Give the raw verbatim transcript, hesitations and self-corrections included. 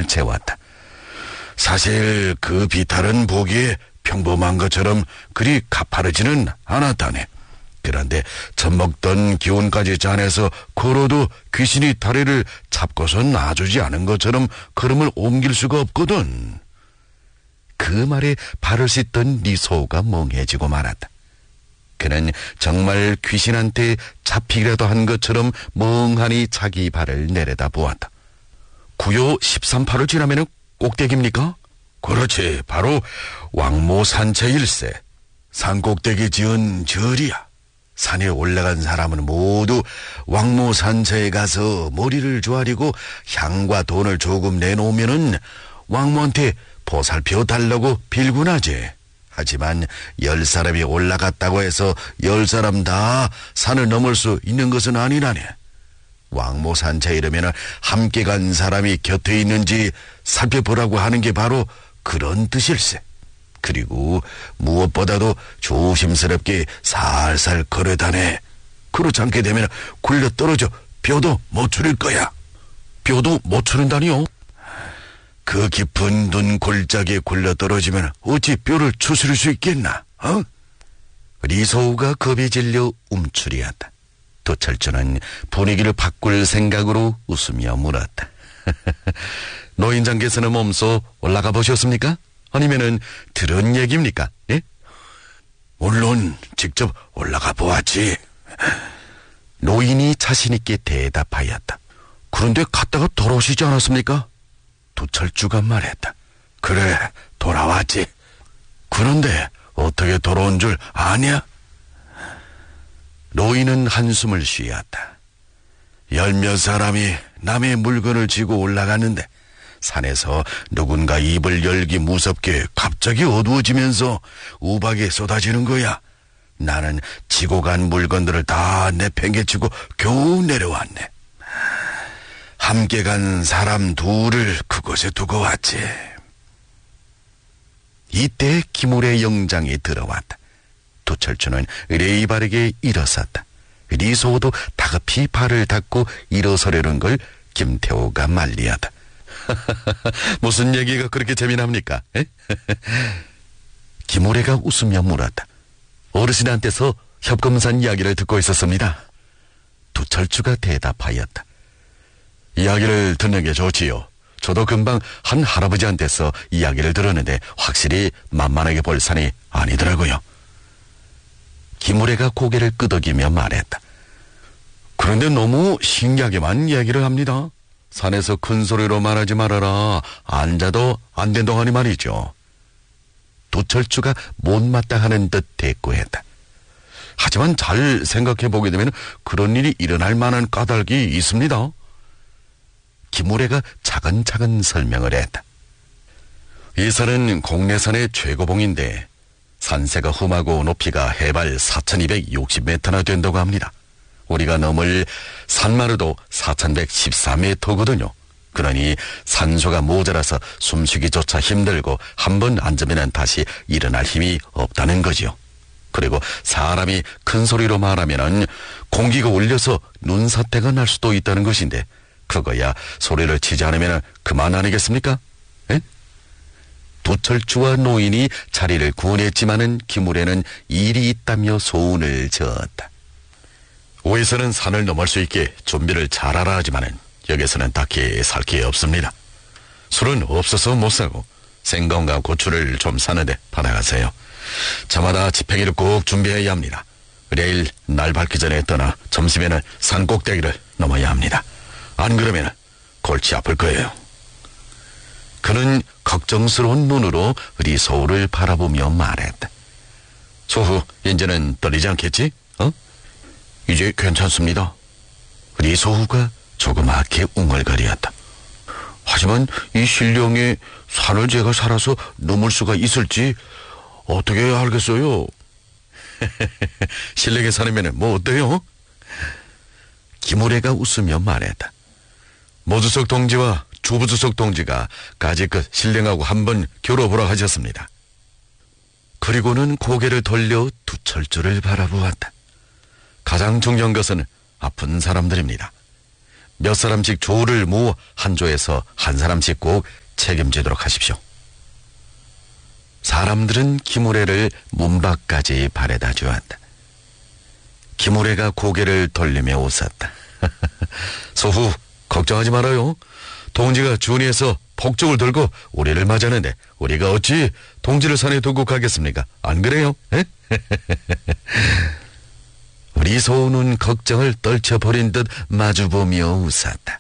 채웠다. 사실 그 비탈은 보기에 평범한 것처럼 그리 가파르지는 않았다네. 그런데 젖먹던 기운까지 짜내서 걸어도 귀신이 다리를 잡고서 놔주지 않은 것처럼 걸음을 옮길 수가 없거든. 그 말에 발을 씻던 리소우가 멍해지고 말았다. 그는 정말 귀신한테 잡히기라도 한 것처럼 멍하니 자기 발을 내려다 보았다. 구요 십삼 팔을 지나면은 꼭대기입니까? 그렇지, 바로 왕모산채일세. 산꼭대기 지은 절이야. 산에 올라간 사람은 모두 왕모산채에 가서 머리를 조아리고 향과 돈을 조금 내놓으면은 왕모한테 보살펴 달라고 빌곤 하지. 하지만 열 사람이 올라갔다고 해서 열 사람 다 산을 넘을 수 있는 것은 아니라네. 왕모산채 이러면 함께 간 사람이 곁에 있는지 살펴보라고 하는 게 바로 그런 뜻일세. 그리고 무엇보다도 조심스럽게 살살 걸어다네. 그렇지 않게 되면 굴려 떨어져 뼈도 못 추릴 거야. 뼈도 못 추린다니요? 그 깊은 눈 골짜기에 굴려 떨어지면 어찌 뼈를 추스릴 수 있겠나? 어? 리소우가 겁이 질려 움츠리었다. 도철주는 분위기를 바꿀 생각으로 웃으며 물었다. 노인장께서는 몸소 올라가 보셨습니까? 아니면은 들은 얘기입니까? 예? 물론 직접 올라가 보았지. 노인이 자신있게 대답하였다. 그런데 갔다가 돌아오시지 않았습니까? 도철주가 말했다. 그래, 돌아왔지. 그런데 어떻게 돌아온 줄 아냐? 노인은 한숨을 쉬었다. 열몇 사람이 남의 물건을 지고 올라갔는데 산에서 누군가 입을 열기 무섭게 갑자기 어두워지면서 우박이 쏟아지는 거야. 나는 지고 간 물건들을 다 내팽개치고 겨우 내려왔네. 함께 간 사람 둘을 그곳에 두고 왔지. 이때 김울의 영장이 들어왔다. 도철주는 의뢰의 바르게 일어섰다. 리소우도 다급히 발을 닦고 일어서려는 걸 김태호가 말리었다. 무슨 얘기가 그렇게 재미납니까? 김울애가 웃으며 물었다. 어르신한테서 협금산 이야기를 듣고 있었습니다. 도철주가 대답하였다. 이야기를 듣는 게 좋지요. 저도 금방 한 할아버지한테서 이야기를 들었는데 확실히 만만하게 볼 산이 아니더라고요. 김울애가 고개를 끄덕이며 말했다. 그런데 너무 신기하게만 이야기를 합니다. 산에서 큰 소리로 말하지 말아라. 앉아도 안 된동하니 말이죠. 도철주가 못마땅하는 듯 대꾸했다. 하지만 잘 생각해보게 되면 그런 일이 일어날 만한 까닭이 있습니다. 김울애가 차근차근 설명을 했다. 이 산은 공내산의 최고봉인데 산세가 험하고 높이가 해발 사천이백육십 미터나 된다고 합니다. 우리가 넘을 산마루도 사천백십사 미터거든요. 그러니 산소가 모자라서 숨쉬기조차 힘들고 한번 앉으면 다시 일어날 힘이 없다는 거지요. 그리고 사람이 큰 소리로 말하면 공기가 울려서 눈사태가 날 수도 있다는 것인데 그거야 소리를 치지 않으면 그만 아니겠습니까? 에? 도철주와 노인이 자리를 구원했지만은 김울애는 일이 있다며 소운을 저었다. 오에서는 산을 넘을 수 있게 준비를 잘하라 하지만은 여기서는 딱히 살 게 없습니다. 술은 없어서 못 사고 생강과 고추를 좀 사는데 받아가세요. 저마다 지팽이를 꼭 준비해야 합니다. 내일 날 밝기 전에 떠나 점심에는 산 꼭대기를 넘어야 합니다. 안 그러면 골치 아플 거예요. 그는 걱정스러운 눈으로 리소우를 바라보며 말했다. 소후, 이제는 떨리지 않겠지? 어? 이제 괜찮습니다. 리소우가 조그맣게 웅얼거리었다. 하지만 이 신령에 산을 제가 살아서 넘을 수가 있을지 어떻게 알겠어요? 신령에 사려면 뭐 어때요? 김울애가 웃으며 말했다. 모주석 동지와 주부주석 동지가 가지껏 신령하고 한번 겨뤄보라 하셨습니다. 그리고는 고개를 돌려 두철주를 바라보았다. 가장 중요한 것은 아픈 사람들입니다. 몇 사람씩 조를 모아 한 조에서 한 사람씩 꼭 책임지도록 하십시오. 사람들은 김우래를 문 밖까지 바래다 주었다. 김우래가 고개를 돌리며 웃었다. 소후, 걱정하지 말아요. 동지가 준이에서 폭죽을 들고 우리를 맞았는데 우리가 어찌 동지를 산에 두고 가겠습니까? 안 그래요? 우리 소우는 걱정을 떨쳐버린 듯 마주보며 웃었다.